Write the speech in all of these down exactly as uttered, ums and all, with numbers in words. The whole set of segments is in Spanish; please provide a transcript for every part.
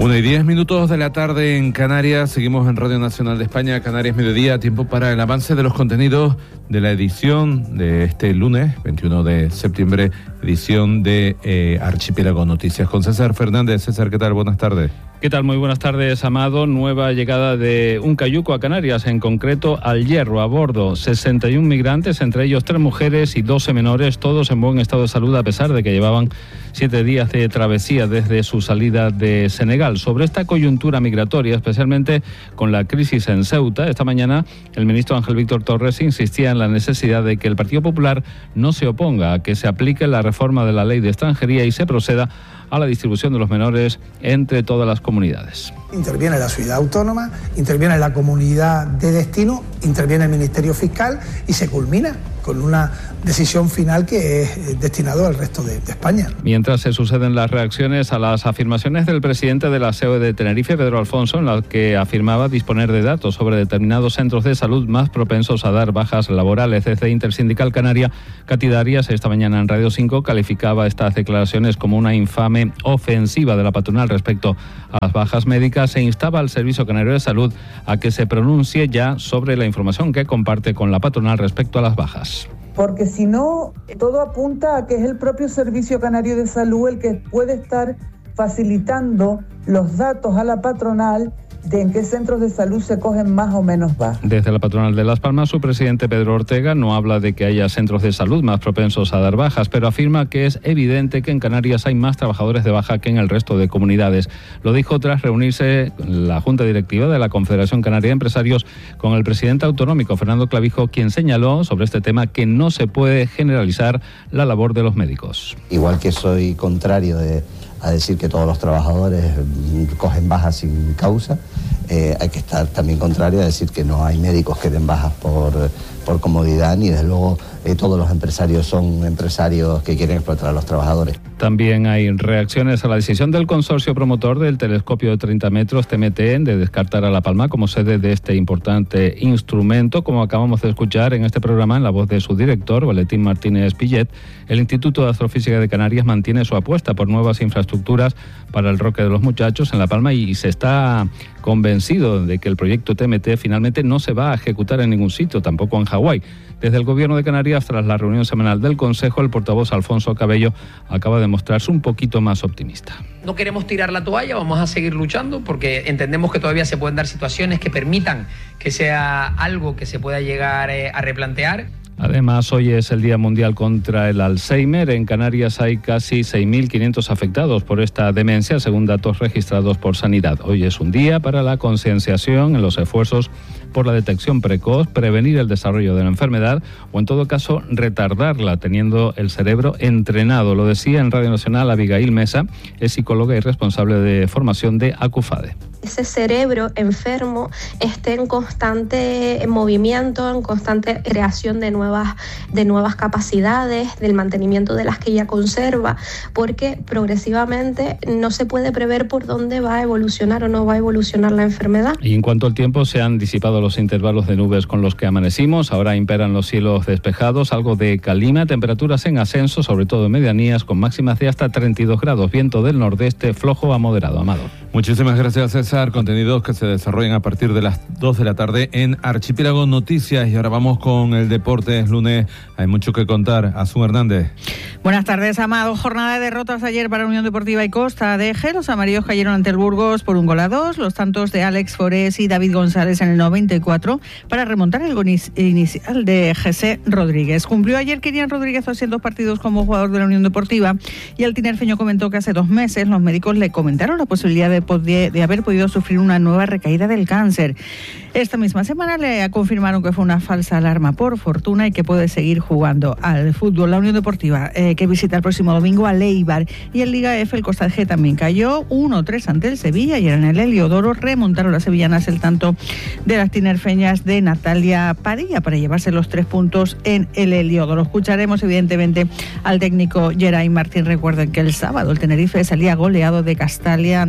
Una y diez minutos de la tarde en Canarias, seguimos en Radio Nacional de España, Canarias Mediodía, tiempo para el avance de los contenidos de la edición de este lunes, veintiuno de septiembre, edición de eh, Archipiélago Noticias con César Fernández. César, ¿qué tal? Buenas tardes. ¿Qué tal? Muy buenas tardes, Amado. Nueva llegada de un cayuco a Canarias, en concreto al Hierro. A bordo, sesenta y un migrantes, entre ellos tres mujeres y doce menores, todos en buen estado de salud, a pesar de que llevaban siete días de travesía desde su salida de Senegal. Sobre esta coyuntura migratoria, especialmente con la crisis en Ceuta, esta mañana el ministro Ángel Víctor Torres insistía en la necesidad de que el Partido Popular no se oponga a que se aplique la reforma de la ley de extranjería y se proceda a la distribución de los menores entre todas las comunidades. Interviene la ciudad autónoma, interviene la comunidad de destino, interviene el Ministerio Fiscal y se culmina con una decisión final que es destinado al resto de, de España. Mientras se suceden las reacciones a las afirmaciones del presidente de la S E O E de Tenerife, Pedro Alfonso, en las que afirmaba disponer de datos sobre determinados centros de salud más propensos a dar bajas laborales. Desde Intersindical Canaria, Cati Darias, esta mañana en Radio cinco, calificaba estas declaraciones como una infame ofensiva de la patronal respecto a las bajas médicas e instaba al Servicio Canario de Salud a que se pronuncie ya sobre la información que comparte con la patronal respecto a las bajas. Porque si no, todo apunta a que es el propio Servicio Canario de Salud el que puede estar facilitando los datos a la patronal de en qué centros de salud se cogen más o menos bajas. Desde la patronal de Las Palmas, su presidente Pedro Ortega no habla de que haya centros de salud más propensos a dar bajas, pero afirma que es evidente que en Canarias hay más trabajadores de baja que en el resto de comunidades. Lo dijo tras reunirse la Junta Directiva de la Confederación Canaria de Empresarios con el presidente autonómico, Fernando Clavijo, quien señaló sobre este tema que no se puede generalizar la labor de los médicos. Igual que soy contrario de, a decir que todos los trabajadores cogen bajas sin causa, Eh, hay que estar también contrario a decir que no hay médicos que den bajas por, por comodidad, ni desde luego eh, todos los empresarios son empresarios que quieren explotar a los trabajadores. También hay reacciones a la decisión del consorcio promotor del telescopio de treinta metros T M T de descartar a La Palma como sede de este importante instrumento. Como acabamos de escuchar en este programa en la voz de su director, Valentín Martínez Pillet, el Instituto de Astrofísica de Canarias mantiene su apuesta por nuevas infraestructuras para el Roque de los Muchachos en La Palma y se está convencido de que el proyecto T M T finalmente no se va a ejecutar en ningún sitio, tampoco en Hawái. Desde el Gobierno de Canarias, tras la reunión semanal del Consejo, el portavoz Alfonso Cabello acaba de mostrarse un poquito más optimista. No queremos tirar la toalla, vamos a seguir luchando porque entendemos que todavía se pueden dar situaciones que permitan que sea algo que se pueda llegar eh, a replantear. Además, hoy es el Día Mundial contra el Alzheimer. En Canarias hay casi seis mil quinientos afectados por esta demencia, según datos registrados por Sanidad. Hoy es un día para la concienciación en los esfuerzos por la detección precoz, prevenir el desarrollo de la enfermedad o, en todo caso, retardarla, teniendo el cerebro entrenado. Lo decía en Radio Nacional Abigail Mesa, es psicóloga y responsable de formación de ACUFADE. Ese cerebro enfermo esté en constante movimiento, en constante creación de nuevas, de nuevas capacidades, del mantenimiento de las que ya conserva, porque progresivamente no se puede prever por dónde va a evolucionar o no va a evolucionar la enfermedad. Y en cuanto al tiempo, se han disipado los intervalos de nubes con los que amanecimos. Ahora imperan los cielos despejados, algo de calima, temperaturas en ascenso, sobre todo en medianías, con máximas de hasta treinta y dos grados, viento del nordeste flojo a moderado. Amado. Muchísimas gracias, César. Contenidos que se desarrollan a partir de las dos de la tarde en Archipiélago Noticias. Y ahora vamos con el deporte. Es lunes, hay mucho que contar. Asun Hernández. Buenas tardes, Amado. Jornada de derrotas ayer para Unión Deportiva y Costa de Eje. Los amarillos cayeron ante el Burgos por un gol a dos. Los tantos de Alex Forés y David González en el noventa y cuatro para remontar el gol inicial de José Rodríguez. Cumplió ayer Kirian Rodríguez haciendo partidos como jugador de la Unión Deportiva y el tinerfeño comentó que hace dos meses los médicos le comentaron la posibilidad de, de, de haber podido sufrir una nueva recaída del cáncer. Esta misma semana le confirmaron que fue una falsa alarma por fortuna y que puede seguir jugando al fútbol. La Unión Deportiva eh, que visita el próximo domingo a Leibar y en Liga F el Costa G también cayó uno tres ante el Sevilla y en el Heliodoro remontaron las sevillanas el tanto de las tinerfeñas de Natalia Padilla para llevarse los tres puntos en el Heliodoro. Escucharemos evidentemente al técnico Geray Martín. Recuerden que el sábado el Tenerife salía goleado de Castalia ante el Castellón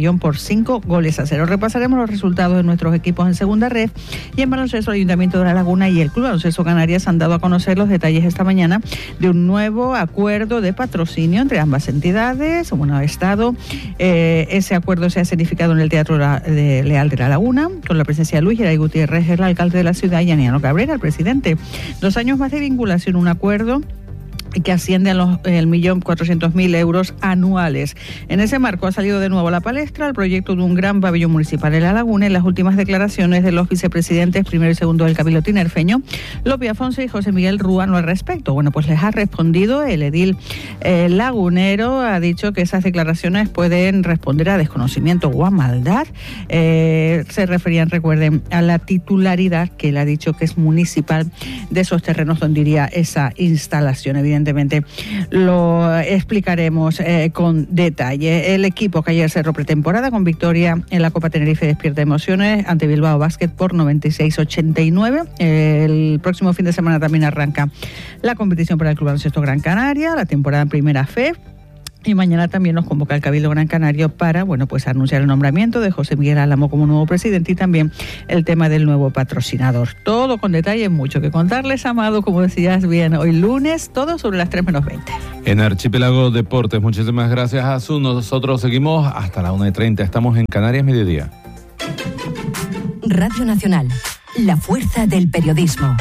Castellón por cinco goles a cero. Repasaremos los resultados de nuestros equipos en segunda red y en baloncesto. El Ayuntamiento de La Laguna y el Club Baloncesto Canarias han dado a conocer los detalles esta mañana de un nuevo acuerdo de patrocinio entre ambas entidades. Bueno, ha estado, eh, ese acuerdo se ha significado en el Teatro de Leal de La Laguna, con la presencia de Luis Geray Gutiérrez, el alcalde de la ciudad, y Aniano Cabrera, el presidente. Dos años más de vinculación, un acuerdo que asciende a los el millón cuatrocientos mil euros anuales. En ese marco ha salido de nuevo a la palestra el proyecto de un gran pabellón municipal en La Laguna y las últimas declaraciones de los vicepresidentes primero y segundo del Cabildo tinerfeño, Lope Afonso y José Miguel Ruano al respecto. Bueno, pues les ha respondido el edil eh, lagunero, ha dicho que esas declaraciones pueden responder a desconocimiento o a maldad. Eh, se referían, recuerden, a la titularidad que él ha dicho que es municipal de esos terrenos donde iría esa instalación. Evidentemente Evidentemente lo explicaremos eh, con detalle. El equipo que ayer cerró pretemporada con victoria en la Copa Tenerife despierta emociones ante Bilbao Basket por noventa y seis a ochenta y nueve. El próximo fin de semana también arranca la competición para el Club Baloncesto Gran Canaria, la temporada en Primera F. Y mañana también nos convoca el Cabildo Gran Canario para, bueno, pues anunciar el nombramiento de José Miguel Álamo como nuevo presidente y también el tema del nuevo patrocinador. Todo con detalle, mucho que contarles, Amado, como decías bien, hoy lunes, todo sobre las tres menos veinte. En Archipiélago Deportes, muchísimas gracias, Azu. Nosotros seguimos hasta la una y treinta, estamos en Canarias Mediodía. Radio Nacional, la fuerza del periodismo.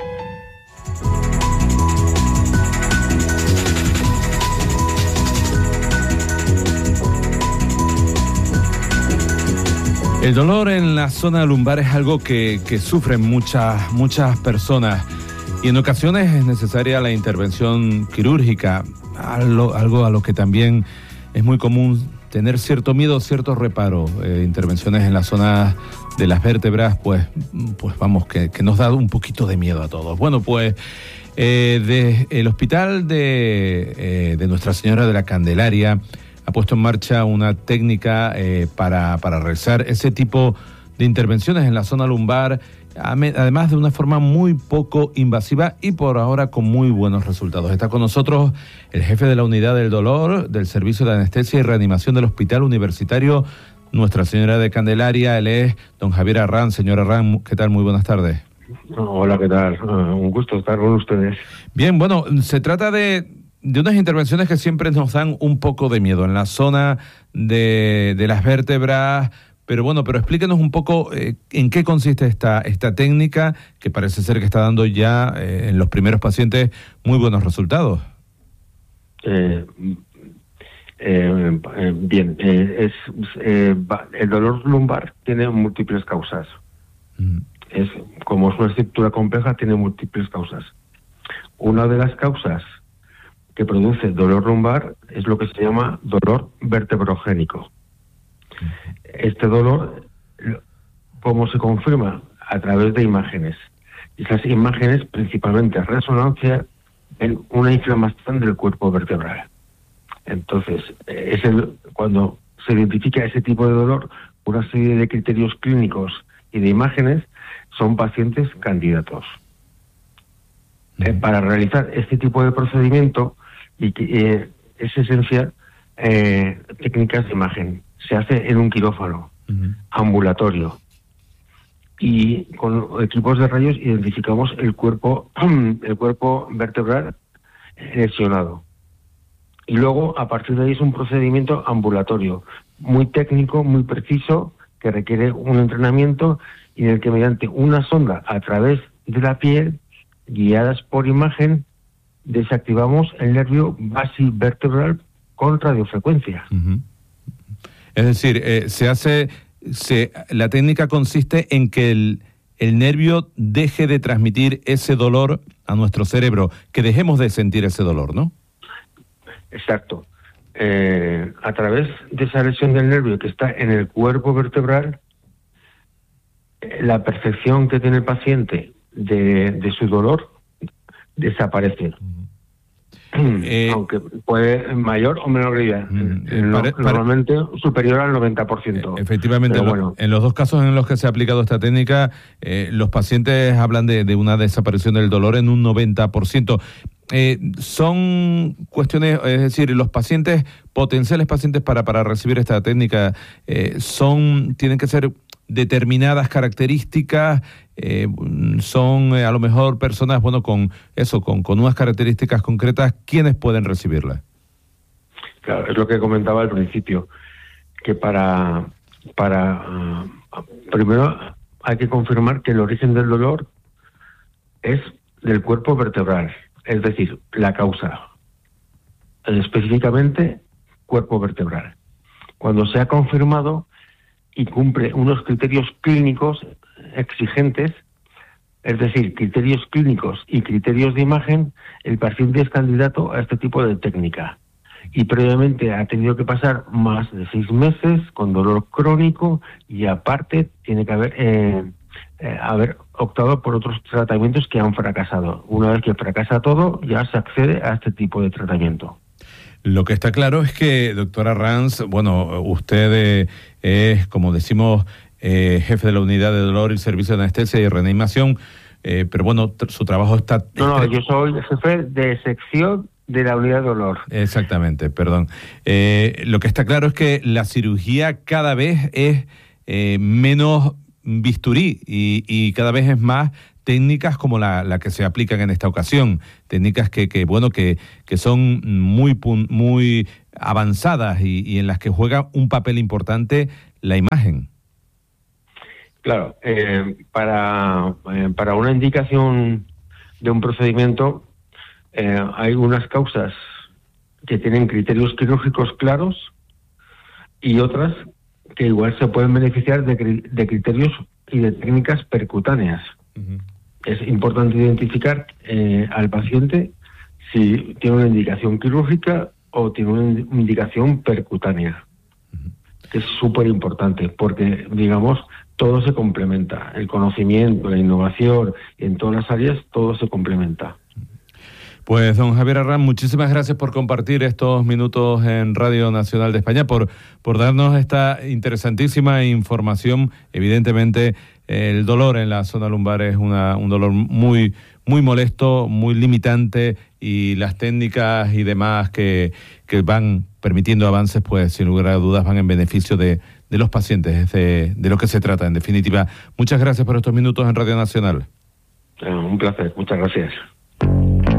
El dolor en la zona lumbar es algo que, que sufren muchas, muchas personas y en ocasiones es necesaria la intervención quirúrgica, algo, algo a lo que también es muy común tener cierto miedo, cierto reparo. Eh, intervenciones en la zona de las vértebras, pues, pues vamos, que, que nos da un poquito de miedo a todos. Bueno, pues eh, de, el hospital de, eh, de Nuestra Señora de la Candelaria ha puesto en marcha una técnica eh, para, para realizar ese tipo de intervenciones en la zona lumbar, además de una forma muy poco invasiva y por ahora con muy buenos resultados. Está con nosotros el jefe de la unidad del dolor del Servicio de Anestesia y Reanimación del Hospital Universitario Nuestra Señora de Candelaria. Él es don Javier Arran. Señor Arran, ¿qué tal? Muy buenas tardes. Hola, ¿qué tal? Uh, un gusto estar con ustedes. Bien, bueno, se trata de... de unas intervenciones que siempre nos dan un poco de miedo en la zona de, de las vértebras, pero bueno, pero explíquenos un poco eh, en qué consiste esta, esta técnica que parece ser que está dando ya eh, en los primeros pacientes muy buenos resultados. Eh, eh, eh, bien, eh, es eh, el dolor lumbar tiene múltiples causas. Mm. Es, como es una estructura compleja, tiene múltiples causas. Una de las causas que produce dolor lumbar es lo que se llama dolor vertebrogénico. Este dolor, ¿cómo se confirma? A través de imágenes. Esas imágenes, principalmente resonancia, en una inflamación del cuerpo vertebral. Entonces, es el, cuando se identifica ese tipo de dolor, una serie de criterios clínicos y de imágenes, son pacientes candidatos. Eh, para realizar este tipo de procedimiento, y que eh, es esencial eh, técnicas de imagen. Se hace en un quirófano, uh-huh. ambulatorio, y con equipos de rayos identificamos el cuerpo, el cuerpo vertebral lesionado. Y luego, a partir de ahí, es un procedimiento ambulatorio, muy técnico, muy preciso, que requiere un entrenamiento y en el que mediante una sonda a través de la piel, guiadas por imagen, desactivamos el nervio basivertebral con radiofrecuencia. Uh-huh. Es decir, eh, se hace, se, la técnica consiste en que el, el nervio deje de transmitir ese dolor a nuestro cerebro, que dejemos de sentir ese dolor, ¿no? Exacto. Eh, a través de esa lesión del nervio que está en el cuerpo vertebral, la percepción que tiene el paciente de, de su dolor desaparece. Eh, Aunque puede mayor o menor gravedad. Eh, no, pare, normalmente pare, superior al noventa por ciento. Efectivamente, en, bueno. lo, en los dos casos en los que se ha aplicado esta técnica, eh, los pacientes hablan de, de una desaparición del dolor en un noventa por ciento. eh, son cuestiones, es decir, los pacientes, potenciales pacientes para, para recibir esta técnica, eh, son tienen que ser determinadas características, eh, son eh, a lo mejor personas, bueno, con eso, con, con unas características concretas, ¿quiénes pueden recibirla? Claro, es lo que comentaba al principio, que para, para uh, primero hay que confirmar que el origen del dolor es del cuerpo vertebral, es decir, la causa, específicamente cuerpo vertebral. Cuando se ha confirmado y cumple unos criterios clínicos exigentes, es decir, criterios clínicos y criterios de imagen, el paciente es candidato a este tipo de técnica. Y previamente ha tenido que pasar más de seis meses con dolor crónico y aparte tiene que haber, eh, eh, haber optado por otros tratamientos que han fracasado. Una vez que fracasa todo, ya se accede a este tipo de tratamiento. Lo que está claro es que, doctora Ranz, bueno, usted eh, es, como decimos, eh, jefe de la unidad de dolor y servicio de anestesia y reanimación, eh, pero bueno, t- su trabajo está... No, no, yo soy jefe de sección de la unidad de dolor. Exactamente, perdón. Eh, lo que está claro es que la cirugía cada vez es eh, menos bisturí y, y cada vez es más técnicas como la, la que se aplican en esta ocasión, técnicas que, que bueno, que, que son muy, muy avanzadas y, y en las que juega un papel importante la imagen. Claro, eh, para, eh, para una indicación de un procedimiento eh, hay unas causas que tienen criterios quirúrgicos claros y otras que igual se pueden beneficiar de, de criterios y de técnicas percutáneas. Uh-huh. Es importante identificar eh, al paciente si tiene una indicación quirúrgica o tiene una indicación percutánea. Uh-huh. Es súper importante porque, digamos, todo se complementa. El conocimiento, la innovación, en todas las áreas, todo se complementa. Pues, don Javier Arranz, muchísimas gracias por compartir estos minutos en Radio Nacional de España, por, por darnos esta interesantísima información. Evidentemente, el dolor en la zona lumbar es una, un dolor muy, muy molesto, muy limitante, y las técnicas y demás que, que van permitiendo avances, pues sin lugar a dudas van en beneficio de, de los pacientes, de, de lo que se trata, en definitiva. Muchas gracias por estos minutos en Radio Nacional. Un placer, muchas gracias.